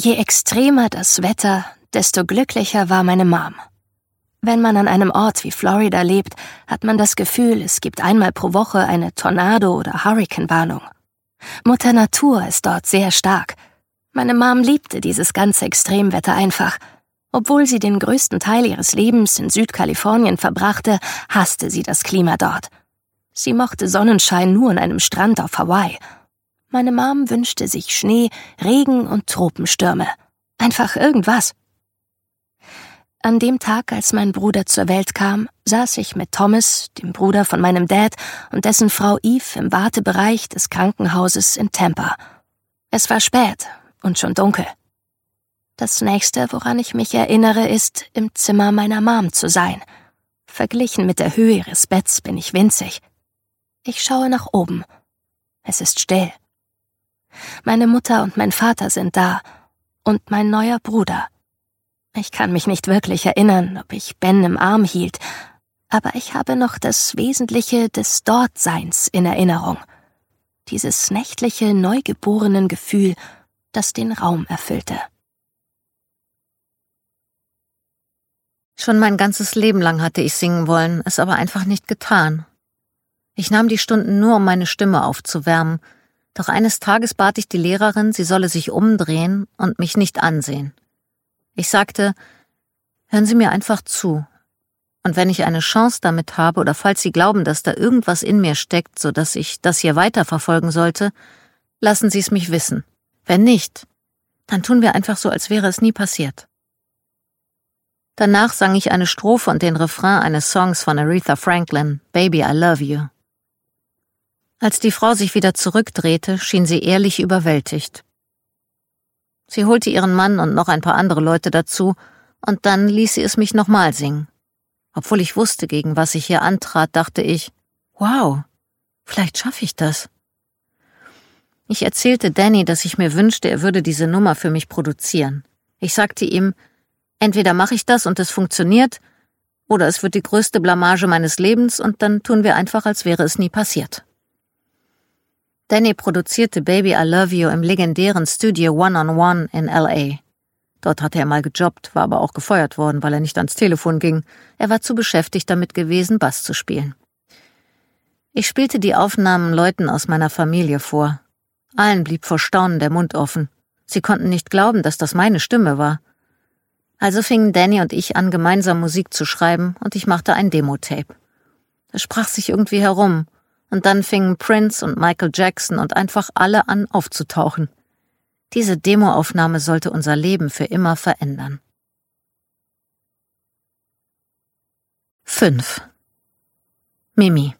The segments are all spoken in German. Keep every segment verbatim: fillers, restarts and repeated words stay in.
Je extremer das Wetter, desto glücklicher war meine Mom. Wenn man an einem Ort wie Florida lebt, hat man das Gefühl, es gibt einmal pro Woche eine Tornado- oder Hurrikanwarnung. Mutter Natur ist dort sehr stark. Meine Mom liebte dieses ganze Extremwetter einfach. Obwohl sie den größten Teil ihres Lebens in Südkalifornien verbrachte, hasste sie das Klima dort. Sie mochte Sonnenschein nur an einem Strand auf Hawaii. Meine Mom wünschte sich Schnee, Regen und Tropenstürme. Einfach irgendwas. An dem Tag, als mein Bruder zur Welt kam, saß ich mit Thomas, dem Bruder von meinem Dad, und dessen Frau Eve im Wartebereich des Krankenhauses in Tampa. Es war spät und schon dunkel. Das Nächste, woran ich mich erinnere, ist, im Zimmer meiner Mom zu sein. Verglichen mit der Höhe ihres Betts bin ich winzig. Ich schaue nach oben. Es ist still. Meine Mutter und mein Vater sind da und mein neuer Bruder. Ich kann mich nicht wirklich erinnern, ob ich Ben im Arm hielt, aber ich habe noch das Wesentliche des Dortseins in Erinnerung. Dieses nächtliche, neugeborenen Gefühl, das den Raum erfüllte. Schon mein ganzes Leben lang hatte ich singen wollen, es aber einfach nicht getan. Ich nahm die Stunden nur, um meine Stimme aufzuwärmen, doch eines Tages bat ich die Lehrerin, sie solle sich umdrehen und mich nicht ansehen. Ich sagte, hören Sie mir einfach zu. Und wenn ich eine Chance damit habe oder falls Sie glauben, dass da irgendwas in mir steckt, so dass ich das hier weiterverfolgen sollte, lassen Sie es mich wissen. Wenn nicht, dann tun wir einfach so, als wäre es nie passiert. Danach sang ich eine Strophe und den Refrain eines Songs von Aretha Franklin, Baby, I Love You. Als die Frau sich wieder zurückdrehte, schien sie ehrlich überwältigt. Sie holte ihren Mann und noch ein paar andere Leute dazu, und dann ließ sie es mich nochmal singen. Obwohl ich wusste, gegen was ich hier antrat, dachte ich, wow, vielleicht schaffe ich das. Ich erzählte Danny, dass ich mir wünschte, er würde diese Nummer für mich produzieren. Ich sagte ihm, entweder mache ich das und es funktioniert, oder es wird die größte Blamage meines Lebens und dann tun wir einfach, als wäre es nie passiert. Danny produzierte Baby I Love You im legendären Studio One on One in L A. Dort hatte er mal gejobbt, war aber auch gefeuert worden, weil er nicht ans Telefon ging. Er war zu beschäftigt damit gewesen, Bass zu spielen. Ich spielte die Aufnahmen Leuten aus meiner Familie vor. Allen blieb vor Staunen der Mund offen. Sie konnten nicht glauben, dass das meine Stimme war. Also fingen Danny und ich an, gemeinsam Musik zu schreiben, und ich machte ein Demo-Tape. Es sprach sich irgendwie herum. Und dann fingen Prince und Michael Jackson und einfach alle an aufzutauchen. Diese Demoaufnahme sollte unser Leben für immer verändern. fünf. Mimi.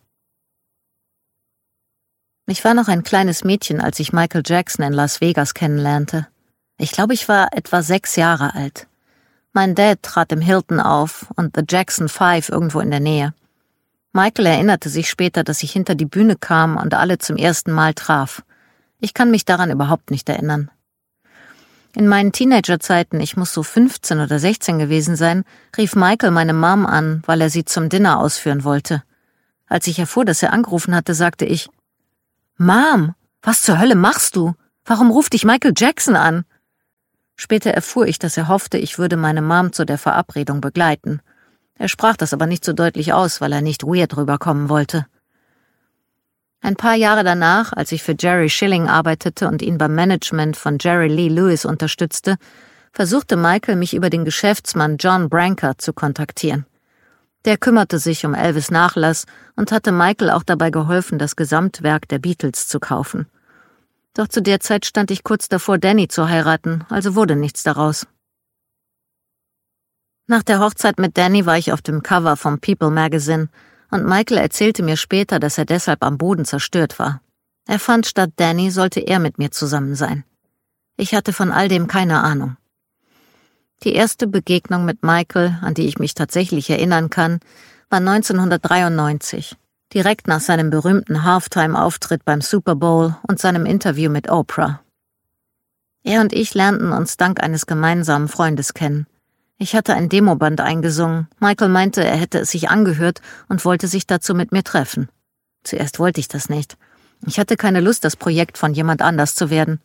Ich war noch ein kleines Mädchen, als ich Michael Jackson in Las Vegas kennenlernte. Ich glaube, ich war etwa sechs Jahre alt. Mein Dad trat im Hilton auf und The Jackson Five irgendwo in der Nähe. Michael erinnerte sich später, dass ich hinter die Bühne kam und alle zum ersten Mal traf. Ich kann mich daran überhaupt nicht erinnern. In meinen Teenagerzeiten, ich muss so fünfzehn oder sechzehn gewesen sein, rief Michael meine Mom an, weil er sie zum Dinner ausführen wollte. Als ich erfuhr, dass er angerufen hatte, sagte ich, »Mom, was zur Hölle machst du? Warum ruft dich Michael Jackson an?« Später erfuhr ich, dass er hoffte, ich würde meine Mom zu der Verabredung begleiten. Er sprach das aber nicht so deutlich aus, weil er nicht weird rüberkommen wollte. Ein paar Jahre danach, als ich für Jerry Schilling arbeitete und ihn beim Management von Jerry Lee Lewis unterstützte, versuchte Michael, mich über den Geschäftsmann John Branca zu kontaktieren. Der kümmerte sich um Elvis' Nachlass und hatte Michael auch dabei geholfen, das Gesamtwerk der Beatles zu kaufen. Doch zu der Zeit stand ich kurz davor, Danny zu heiraten, also wurde nichts daraus. Nach der Hochzeit mit Danny war ich auf dem Cover vom People Magazine und Michael erzählte mir später, dass er deshalb am Boden zerstört war. Er fand, statt Danny sollte er mit mir zusammen sein. Ich hatte von all dem keine Ahnung. Die erste Begegnung mit Michael, an die ich mich tatsächlich erinnern kann, war neunzehnhundertdreiundneunzig, direkt nach seinem berühmten Halftime-Auftritt beim Super Bowl und seinem Interview mit Oprah. Er und ich lernten uns dank eines gemeinsamen Freundes kennen. Ich hatte ein Demoband eingesungen. Michael meinte, er hätte es sich angehört und wollte sich dazu mit mir treffen. Zuerst wollte ich das nicht. Ich hatte keine Lust, das Projekt von jemand anders zu werden.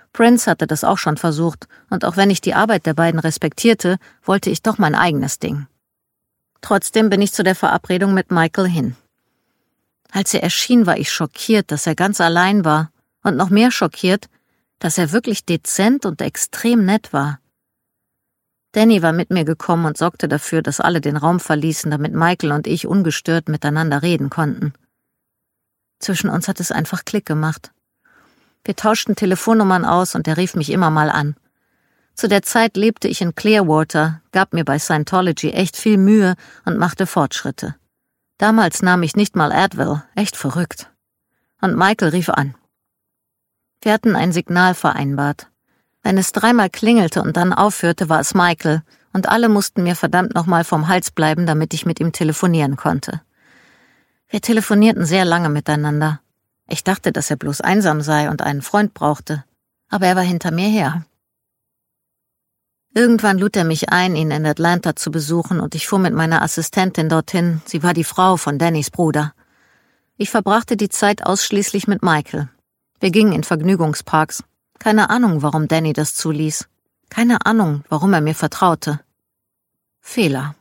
Prince hatte das auch schon versucht, und auch wenn ich die Arbeit der beiden respektierte, wollte ich doch mein eigenes Ding. Trotzdem bin ich zu der Verabredung mit Michael hin. Als er erschien, war ich schockiert, dass er ganz allein war, und noch mehr schockiert, dass er wirklich dezent und extrem nett war. Danny war mit mir gekommen und sorgte dafür, dass alle den Raum verließen, damit Michael und ich ungestört miteinander reden konnten. Zwischen uns hat es einfach Klick gemacht. Wir tauschten Telefonnummern aus und er rief mich immer mal an. Zu der Zeit lebte ich in Clearwater, gab mir bei Scientology echt viel Mühe und machte Fortschritte. Damals nahm ich nicht mal Advil, echt verrückt. Und Michael rief an. Wir hatten ein Signal vereinbart. Wenn es dreimal klingelte und dann aufhörte, war es Michael, und alle mussten mir verdammt nochmal vom Hals bleiben, damit ich mit ihm telefonieren konnte. Wir telefonierten sehr lange miteinander. Ich dachte, dass er bloß einsam sei und einen Freund brauchte, aber er war hinter mir her. Irgendwann lud er mich ein, ihn in Atlanta zu besuchen, und ich fuhr mit meiner Assistentin dorthin. Sie war die Frau von Dannys Bruder. Ich verbrachte die Zeit ausschließlich mit Michael. Wir gingen in Vergnügungsparks. Keine Ahnung, warum Danny das zuließ. Keine Ahnung, warum er mir vertraute. Fehler.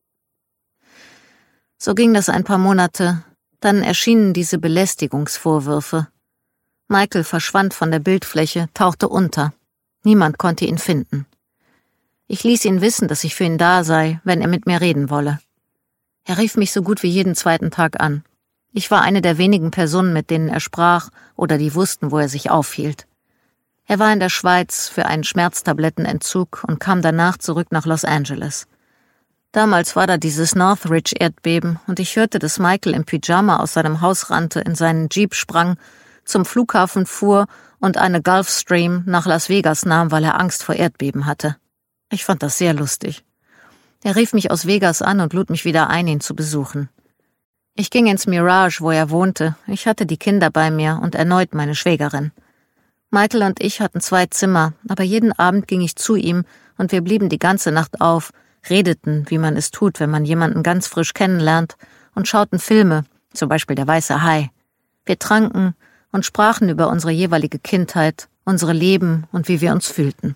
So ging das ein paar Monate. Dann erschienen diese Belästigungsvorwürfe. Michael verschwand von der Bildfläche, tauchte unter. Niemand konnte ihn finden. Ich ließ ihn wissen, dass ich für ihn da sei, wenn er mit mir reden wolle. Er rief mich so gut wie jeden zweiten Tag an. Ich war eine der wenigen Personen, mit denen er sprach oder die wussten, wo er sich aufhielt. Er war in der Schweiz für einen Schmerztablettenentzug und kam danach zurück nach Los Angeles. Damals war da dieses Northridge-Erdbeben und ich hörte, dass Michael im Pyjama aus seinem Haus rannte, in seinen Jeep sprang, zum Flughafen fuhr und eine Gulfstream nach Las Vegas nahm, weil er Angst vor Erdbeben hatte. Ich fand das sehr lustig. Er rief mich aus Vegas an und lud mich wieder ein, ihn zu besuchen. Ich ging ins Mirage, wo er wohnte. Ich hatte die Kinder bei mir und erneut meine Schwägerin. Michael und ich hatten zwei Zimmer, aber jeden Abend ging ich zu ihm und wir blieben die ganze Nacht auf, redeten, wie man es tut, wenn man jemanden ganz frisch kennenlernt, und schauten Filme, zum Beispiel Der weiße Hai. Wir tranken und sprachen über unsere jeweilige Kindheit, unsere Leben und wie wir uns fühlten.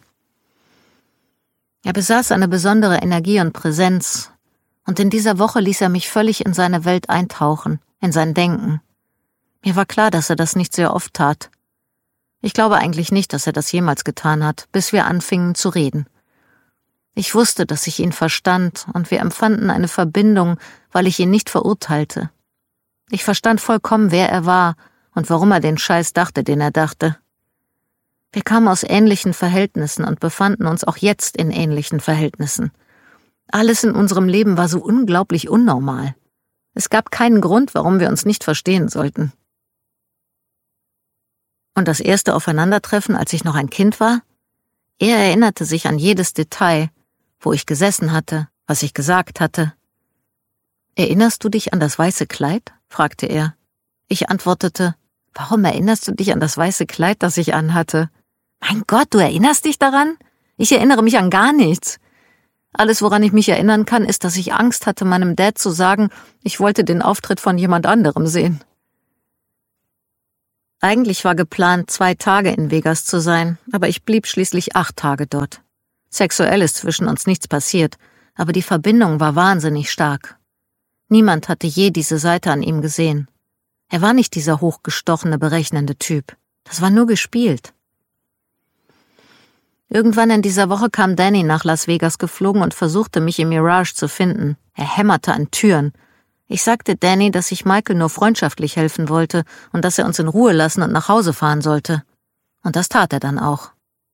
Er besaß eine besondere Energie und Präsenz, und in dieser Woche ließ er mich völlig in seine Welt eintauchen, in sein Denken. Mir war klar, dass er das nicht sehr oft tat. Ich glaube eigentlich nicht, dass er das jemals getan hat, bis wir anfingen zu reden. Ich wusste, dass ich ihn verstand, und wir empfanden eine Verbindung, weil ich ihn nicht verurteilte. Ich verstand vollkommen, wer er war und warum er den Scheiß dachte, den er dachte. Wir kamen aus ähnlichen Verhältnissen und befanden uns auch jetzt in ähnlichen Verhältnissen. Alles in unserem Leben war so unglaublich unnormal. Es gab keinen Grund, warum wir uns nicht verstehen sollten. Und das erste Aufeinandertreffen, als ich noch ein Kind war? Er erinnerte sich an jedes Detail, wo ich gesessen hatte, was ich gesagt hatte. »Erinnerst du dich an das weiße Kleid?« fragte er. Ich antwortete, »Warum erinnerst du dich an das weiße Kleid, das ich anhatte?« »Mein Gott, du erinnerst dich daran? Ich erinnere mich an gar nichts. Alles, woran ich mich erinnern kann, ist, dass ich Angst hatte, meinem Dad zu sagen, ich wollte den Auftritt von jemand anderem sehen.« Eigentlich war geplant, zwei Tage in Vegas zu sein, aber ich blieb schließlich acht Tage dort. Sexuell ist zwischen uns nichts passiert, aber die Verbindung war wahnsinnig stark. Niemand hatte je diese Seite an ihm gesehen. Er war nicht dieser hochgestochene, berechnende Typ. Das war nur gespielt. Irgendwann in dieser Woche kam Danny nach Las Vegas geflogen und versuchte, mich im Mirage zu finden. Er hämmerte an Türen. Ich sagte Danny, dass ich Michael nur freundschaftlich helfen wollte und dass er uns in Ruhe lassen und nach Hause fahren sollte. Und das tat er dann auch.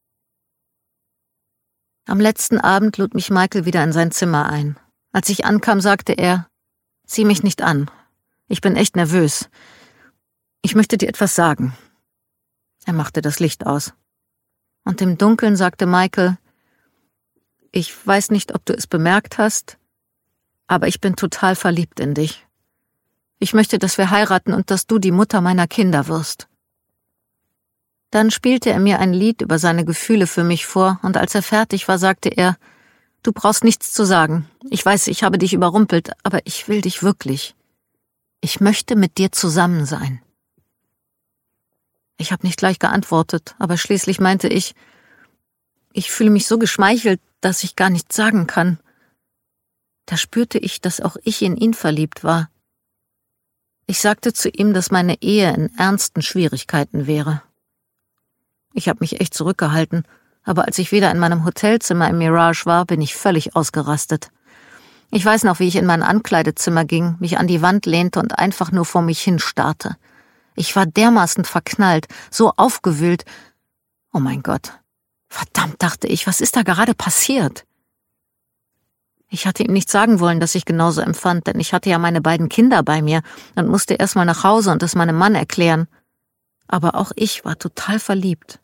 Am letzten Abend lud mich Michael wieder in sein Zimmer ein. Als ich ankam, sagte er, »Sieh mich nicht an. Ich bin echt nervös. Ich möchte dir etwas sagen.« Er machte das Licht aus. Und im Dunkeln sagte Michael, »Ich weiß nicht, ob du es bemerkt hast, aber ich bin total verliebt in dich. Ich möchte, dass wir heiraten und dass du die Mutter meiner Kinder wirst.« Dann spielte er mir ein Lied über seine Gefühle für mich vor, und als er fertig war, sagte er, »Du brauchst nichts zu sagen. Ich weiß, ich habe dich überrumpelt, aber ich will dich wirklich. Ich möchte mit dir zusammen sein.« Ich habe nicht gleich geantwortet, aber schließlich meinte ich, ich fühle mich so geschmeichelt, dass ich gar nichts sagen kann. Da spürte ich, dass auch ich in ihn verliebt war. Ich sagte zu ihm, dass meine Ehe in ernsten Schwierigkeiten wäre. Ich habe mich echt zurückgehalten, aber als ich wieder in meinem Hotelzimmer im Mirage war, bin ich völlig ausgerastet. Ich weiß noch, wie ich in mein Ankleidezimmer ging, mich an die Wand lehnte und einfach nur vor mich hinstarrte. Ich war dermaßen verknallt, so aufgewühlt. Oh mein Gott. Verdammt, dachte ich, was ist da gerade passiert? Ich hatte ihm nicht sagen wollen, dass ich genauso empfand, denn ich hatte ja meine beiden Kinder bei mir und musste erst mal nach Hause und es meinem Mann erklären. Aber auch ich war total verliebt.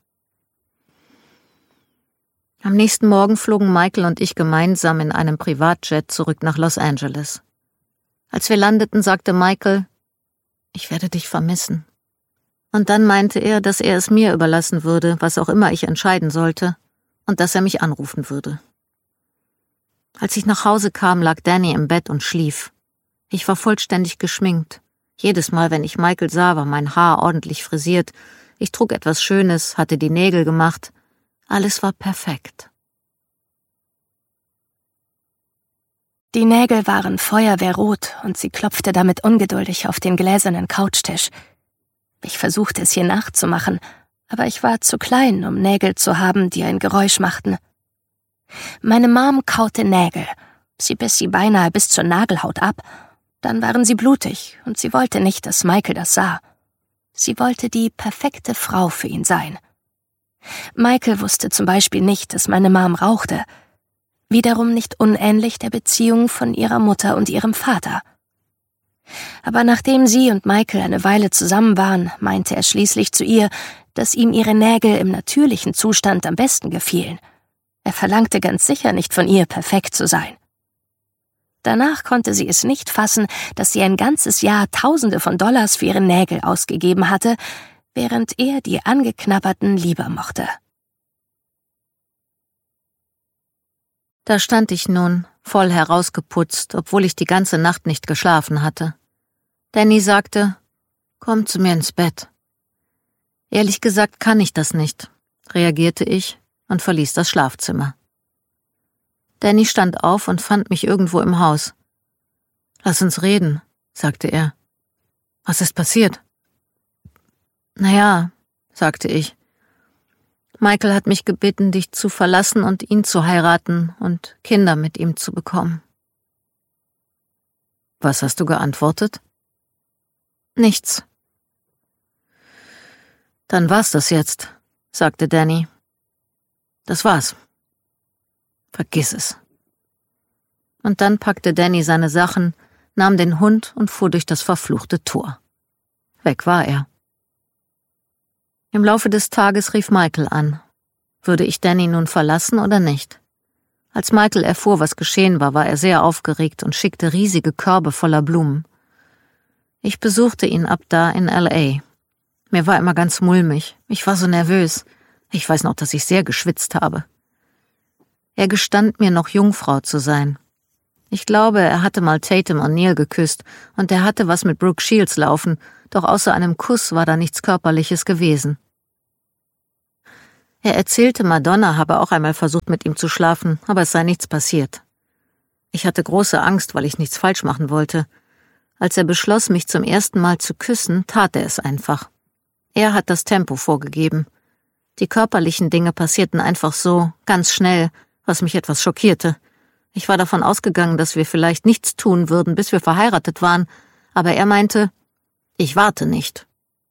Am nächsten Morgen flogen Michael und ich gemeinsam in einem Privatjet zurück nach Los Angeles. Als wir landeten, sagte Michael, ich werde dich vermissen. Und dann meinte er, dass er es mir überlassen würde, was auch immer ich entscheiden sollte, und dass er mich anrufen würde. Als ich nach Hause kam, lag Danny im Bett und schlief. Ich war vollständig geschminkt. Jedes Mal, wenn ich Michael sah, war mein Haar ordentlich frisiert. Ich trug etwas Schönes, hatte die Nägel gemacht. Alles war perfekt. Die Nägel waren feuerwehrrot und sie klopfte damit ungeduldig auf den gläsernen Couchtisch. Ich versuchte es ihr nachzumachen, aber ich war zu klein, um Nägel zu haben, die ein Geräusch machten. Meine Mom kaute Nägel. Sie biss sie beinahe bis zur Nagelhaut ab. Dann waren sie blutig und sie wollte nicht, dass Michael das sah. Sie wollte die perfekte Frau für ihn sein. Michael wusste zum Beispiel nicht, dass meine Mom rauchte. Wiederum nicht unähnlich der Beziehung von ihrer Mutter und ihrem Vater. Aber nachdem sie und Michael eine Weile zusammen waren, meinte er schließlich zu ihr, dass ihm ihre Nägel im natürlichen Zustand am besten gefielen. Er verlangte ganz sicher nicht von ihr, perfekt zu sein. Danach konnte sie es nicht fassen, dass sie ein ganzes Jahr Tausende von Dollars für ihre Nägel ausgegeben hatte, während er die angeknabberten lieber mochte. Da stand ich nun, voll herausgeputzt, obwohl ich die ganze Nacht nicht geschlafen hatte. Danny sagte, komm zu mir ins Bett. Ehrlich gesagt kann ich das nicht, reagierte ich und verließ das Schlafzimmer. Danny stand auf und fand mich irgendwo im Haus. Lass uns reden, sagte er. Was ist passiert? Naja, sagte ich. Michael hat mich gebeten, dich zu verlassen und ihn zu heiraten und Kinder mit ihm zu bekommen. Was hast du geantwortet? Nichts. Dann war's das jetzt, sagte Danny. Das war's. Vergiss es. Und dann packte Danny seine Sachen, nahm den Hund und fuhr durch das verfluchte Tor. Weg war er. Im Laufe des Tages rief Michael an. Würde ich Danny nun verlassen oder nicht? Als Michael erfuhr, was geschehen war, war er sehr aufgeregt und schickte riesige Körbe voller Blumen. Ich besuchte ihn ab da in L A. Mir war immer ganz mulmig. Ich war so nervös. Ich weiß noch, dass ich sehr geschwitzt habe. Er gestand mir noch Jungfrau zu sein. Ich glaube, er hatte mal Tatum O'Neal geküsst und er hatte was mit Brooke Shields laufen, doch außer einem Kuss war da nichts Körperliches gewesen. Er erzählte, Madonna habe auch einmal versucht, mit ihm zu schlafen, aber es sei nichts passiert. Ich hatte große Angst, weil ich nichts falsch machen wollte. Als er beschloss, mich zum ersten Mal zu küssen, tat er es einfach. Er hat das Tempo vorgegeben. Die körperlichen Dinge passierten einfach so, ganz schnell, was mich etwas schockierte. Ich war davon ausgegangen, dass wir vielleicht nichts tun würden, bis wir verheiratet waren, aber er meinte, ich warte nicht.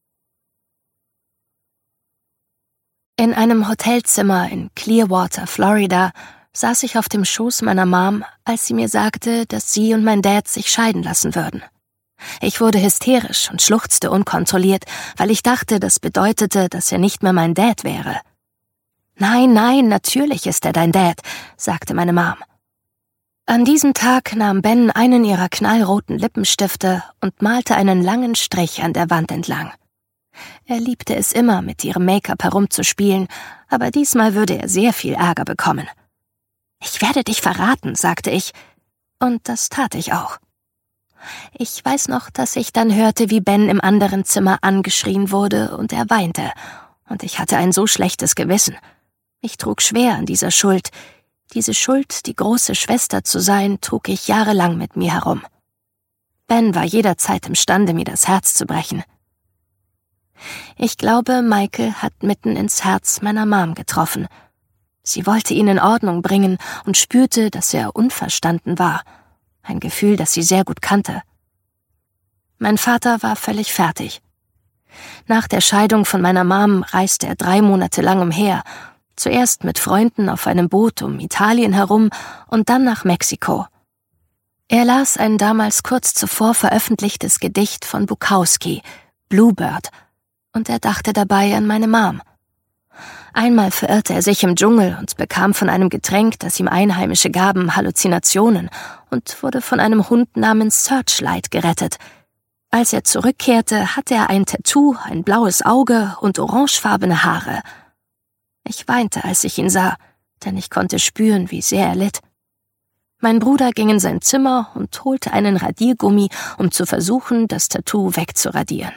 In einem Hotelzimmer in Clearwater, Florida, saß ich auf dem Schoß meiner Mom, als sie mir sagte, dass sie und mein Dad sich scheiden lassen würden. Ich wurde hysterisch und schluchzte unkontrolliert, weil ich dachte, das bedeutete, dass er nicht mehr mein Dad wäre. »Nein, nein, natürlich ist er dein Dad«, sagte meine Mom. An diesem Tag nahm Ben einen ihrer knallroten Lippenstifte und malte einen langen Strich an der Wand entlang. Er liebte es immer, mit ihrem Make-up herumzuspielen, aber diesmal würde er sehr viel Ärger bekommen. »Ich werde dich verraten«, sagte ich, und das tat ich auch. Ich weiß noch, dass ich dann hörte, wie Ben im anderen Zimmer angeschrien wurde und er weinte. Und ich hatte ein so schlechtes Gewissen. Ich trug schwer an dieser Schuld. Diese Schuld, die große Schwester zu sein, trug ich jahrelang mit mir herum. Ben war jederzeit imstande, mir das Herz zu brechen. Ich glaube, Michael hat mitten ins Herz meiner Mom getroffen. Sie wollte ihn in Ordnung bringen und spürte, dass er unverstanden war. Ein Gefühl, das sie sehr gut kannte. Mein Vater war völlig fertig. Nach der Scheidung von meiner Mom reiste er drei Monate lang umher, zuerst mit Freunden auf einem Boot um Italien herum und dann nach Mexiko. Er las ein damals kurz zuvor veröffentlichtes Gedicht von Bukowski, Bluebird, und er dachte dabei an meine Mom. Einmal verirrte er sich im Dschungel und bekam von einem Getränk, das ihm Einheimische gaben, Halluzinationen und wurde von einem Hund namens Searchlight gerettet. Als er zurückkehrte, hatte er ein Tattoo, ein blaues Auge und orangefarbene Haare. Ich weinte, als ich ihn sah, denn ich konnte spüren, wie sehr er litt. Mein Bruder ging in sein Zimmer und holte einen Radiergummi, um zu versuchen, das Tattoo wegzuradieren.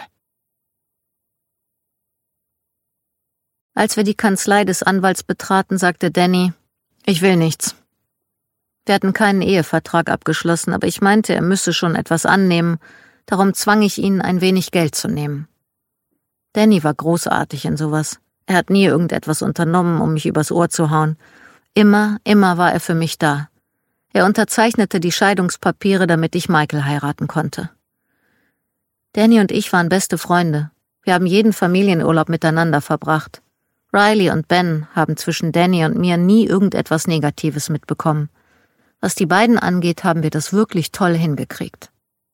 Als wir die Kanzlei des Anwalts betraten, sagte Danny, ich will nichts. Wir hatten keinen Ehevertrag abgeschlossen, aber ich meinte, er müsse schon etwas annehmen, darum zwang ich ihn, ein wenig Geld zu nehmen. Danny war großartig in sowas. Er hat nie irgendetwas unternommen, um mich übers Ohr zu hauen. Immer, immer war er für mich da. Er unterzeichnete die Scheidungspapiere, damit ich Michael heiraten konnte. Danny und ich waren beste Freunde. Wir haben jeden Familienurlaub miteinander verbracht. Riley und Ben haben zwischen Danny und mir nie irgendetwas Negatives mitbekommen. Was die beiden angeht, haben wir das wirklich toll hingekriegt.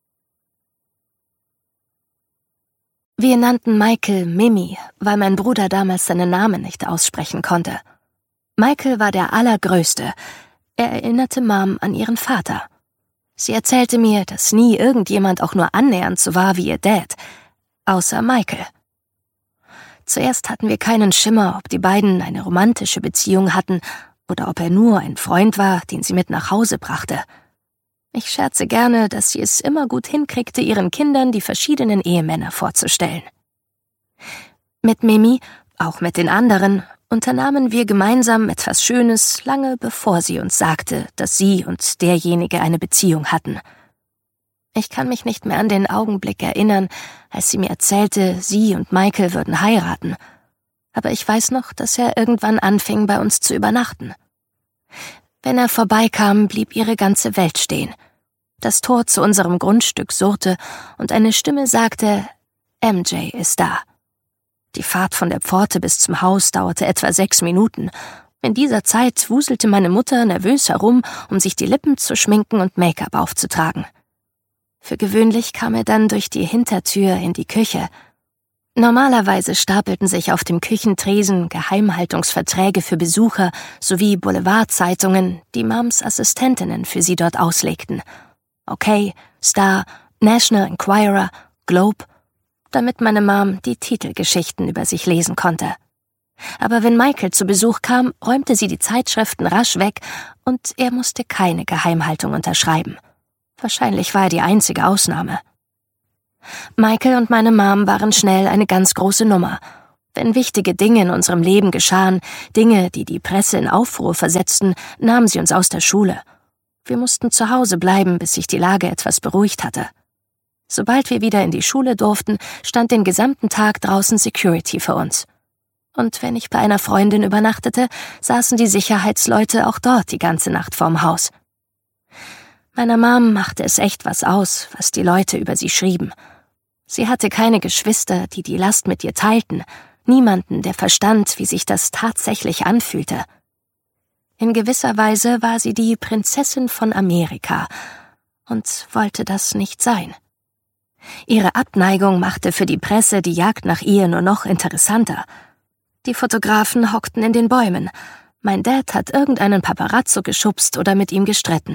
Wir nannten Michael Mimi, weil mein Bruder damals seinen Namen nicht aussprechen konnte. Michael war der Allergrößte. Er erinnerte Mom an ihren Vater. Sie erzählte mir, dass nie irgendjemand auch nur annähernd so war wie ihr Dad, außer Michael. Zuerst hatten wir keinen Schimmer, ob die beiden eine romantische Beziehung hatten oder ob er nur ein Freund war, den sie mit nach Hause brachte. Ich scherze gerne, dass sie es immer gut hinkriegte, ihren Kindern die verschiedenen Ehemänner vorzustellen. Mit Mimi, auch mit den anderen, unternahmen wir gemeinsam etwas Schönes, lange bevor sie uns sagte, dass sie und derjenige eine Beziehung hatten. Ich kann mich nicht mehr an den Augenblick erinnern, als sie mir erzählte, sie und Michael würden heiraten. Aber ich weiß noch, dass er irgendwann anfing, bei uns zu übernachten. Wenn er vorbeikam, blieb ihre ganze Welt stehen. Das Tor zu unserem Grundstück surrte und eine Stimme sagte, M J ist da. Die Fahrt von der Pforte bis zum Haus dauerte etwa sechs Minuten. In dieser Zeit wuselte meine Mutter nervös herum, um sich die Lippen zu schminken und Make-up aufzutragen. Für gewöhnlich kam er dann durch die Hintertür in die Küche. Normalerweise stapelten sich auf dem Küchentresen Geheimhaltungsverträge für Besucher sowie Boulevardzeitungen, die Moms Assistentinnen für sie dort auslegten. Okay, Star, National Enquirer, Globe, damit meine Mom die Titelgeschichten über sich lesen konnte. Aber wenn Michael zu Besuch kam, räumte sie die Zeitschriften rasch weg und er musste keine Geheimhaltung unterschreiben. Wahrscheinlich war er die einzige Ausnahme. Michael und meine Mom waren schnell eine ganz große Nummer. Wenn wichtige Dinge in unserem Leben geschahen, Dinge, die die Presse in Aufruhr versetzten, nahmen sie uns aus der Schule. Wir mussten zu Hause bleiben, bis sich die Lage etwas beruhigt hatte. Sobald wir wieder in die Schule durften, stand den gesamten Tag draußen Security für uns. Und wenn ich bei einer Freundin übernachtete, saßen die Sicherheitsleute auch dort die ganze Nacht vorm Haus. Meiner Mom machte es echt was aus, was die Leute über sie schrieben. Sie hatte keine Geschwister, die die Last mit ihr teilten, niemanden, der verstand, wie sich das tatsächlich anfühlte. In gewisser Weise war sie die Prinzessin von Amerika und wollte das nicht sein. Ihre Abneigung machte für die Presse die Jagd nach ihr nur noch interessanter. Die Fotografen hockten in den Bäumen. Mein Dad hat irgendeinen Paparazzo geschubst oder mit ihm gestritten.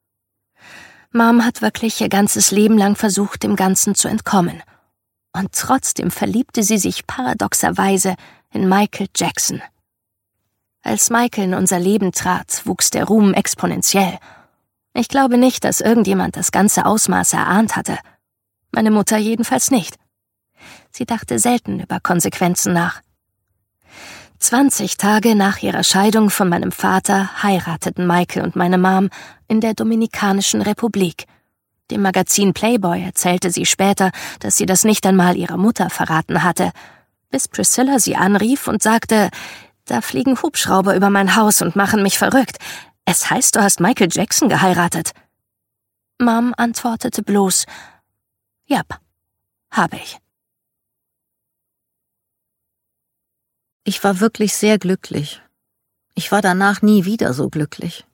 Mom hat wirklich ihr ganzes Leben lang versucht, dem Ganzen zu entkommen. Und trotzdem verliebte sie sich paradoxerweise in Michael Jackson. Als Michael in unser Leben trat, wuchs der Ruhm exponentiell. Ich glaube nicht, dass irgendjemand das ganze Ausmaß erahnt hatte. Meine Mutter jedenfalls nicht. Sie dachte selten über Konsequenzen nach. Zwanzig Tage nach ihrer Scheidung von meinem Vater heirateten Michael und meine Mom in der Dominikanischen Republik. Dem Magazin Playboy erzählte sie später, dass sie das nicht einmal ihrer Mutter verraten hatte, bis Priscilla sie anrief und sagte, da fliegen Hubschrauber über mein Haus und machen mich verrückt. Es heißt, du hast Michael Jackson geheiratet. Mom antwortete bloß, jap, habe ich. Ich war wirklich sehr glücklich. Ich war danach nie wieder so glücklich.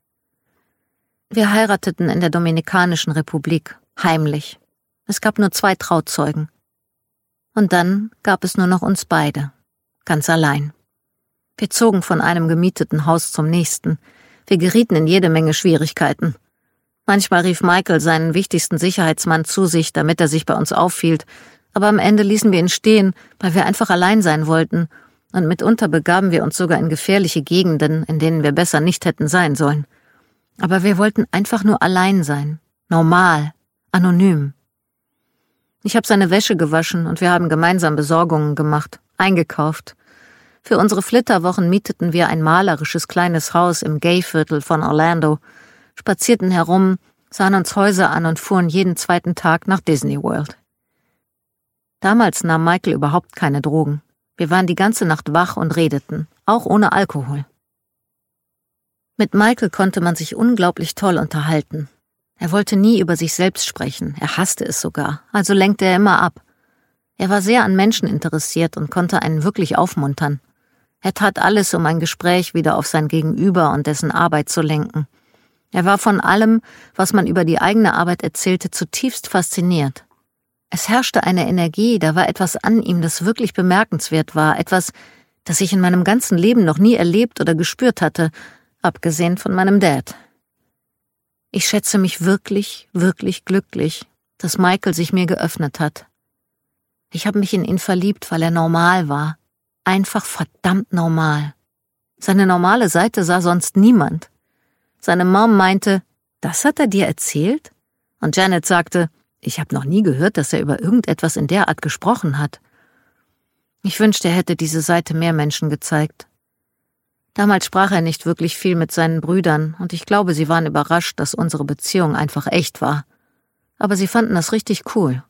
Wir heirateten in der Dominikanischen Republik, heimlich. Es gab nur zwei Trauzeugen. Und dann gab es nur noch uns beide, ganz allein. Wir zogen von einem gemieteten Haus zum nächsten. Wir gerieten in jede Menge Schwierigkeiten. Manchmal rief Michael seinen wichtigsten Sicherheitsmann zu sich, damit er sich bei uns aufhielt, aber am Ende ließen wir ihn stehen, weil wir einfach allein sein wollten, und mitunter begaben wir uns sogar in gefährliche Gegenden, in denen wir besser nicht hätten sein sollen. Aber wir wollten einfach nur allein sein, normal, anonym. Ich habe seine Wäsche gewaschen und wir haben gemeinsam Besorgungen gemacht, eingekauft. Für unsere Flitterwochen mieteten wir ein malerisches kleines Haus im Gay-Viertel von Orlando, spazierten herum, sahen uns Häuser an und fuhren jeden zweiten Tag nach Disney World. Damals nahm Michael überhaupt keine Drogen. Wir waren die ganze Nacht wach und redeten, auch ohne Alkohol. Mit Michael konnte man sich unglaublich toll unterhalten. Er wollte nie über sich selbst sprechen, er hasste es sogar, also lenkte er immer ab. Er war sehr an Menschen interessiert und konnte einen wirklich aufmuntern. Er tat alles, um ein Gespräch wieder auf sein Gegenüber und dessen Arbeit zu lenken. Er war von allem, was man über die eigene Arbeit erzählte, zutiefst fasziniert. Es herrschte eine Energie, da war etwas an ihm, das wirklich bemerkenswert war, etwas, das ich in meinem ganzen Leben noch nie erlebt oder gespürt hatte, abgesehen von meinem Dad. Ich schätze mich wirklich, wirklich glücklich, dass Michael sich mir geöffnet hat. Ich habe mich in ihn verliebt, weil er normal war. Einfach verdammt normal. Seine normale Seite sah sonst niemand. Seine Mom meinte, das hat er dir erzählt? Und Janet sagte, ich habe noch nie gehört, dass er über irgendetwas in der Art gesprochen hat. Ich wünschte, er hätte diese Seite mehr Menschen gezeigt. Damals sprach er nicht wirklich viel mit seinen Brüdern und ich glaube, sie waren überrascht, dass unsere Beziehung einfach echt war. Aber sie fanden das richtig cool.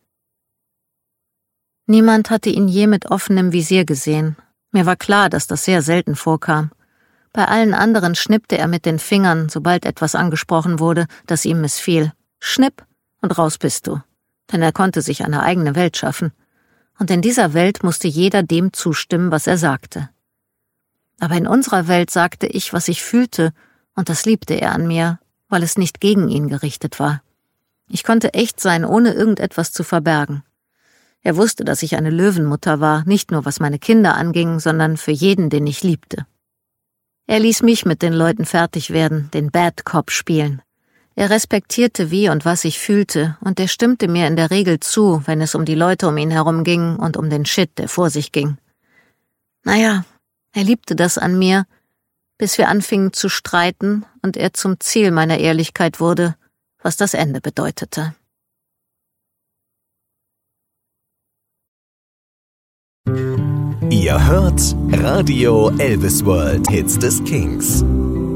Niemand hatte ihn je mit offenem Visier gesehen. Mir war klar, dass das sehr selten vorkam. Bei allen anderen schnippte er mit den Fingern, sobald etwas angesprochen wurde, das ihm missfiel. Schnipp und raus bist du. Denn er konnte sich eine eigene Welt schaffen. Und in dieser Welt musste jeder dem zustimmen, was er sagte. Aber in unserer Welt sagte ich, was ich fühlte, und das liebte er an mir, weil es nicht gegen ihn gerichtet war. Ich konnte echt sein, ohne irgendetwas zu verbergen. Er wusste, dass ich eine Löwenmutter war, nicht nur was meine Kinder anging, sondern für jeden, den ich liebte. Er ließ mich mit den Leuten fertig werden, den Bad Cop spielen. Er respektierte, wie und was ich fühlte, und er stimmte mir in der Regel zu, wenn es um die Leute um ihn herum ging und um den Shit, der vor sich ging. Naja, er liebte das an mir, bis wir anfingen zu streiten und er zum Ziel meiner Ehrlichkeit wurde, was das Ende bedeutete. Ihr hört Radio Elvis World Hits des Kings.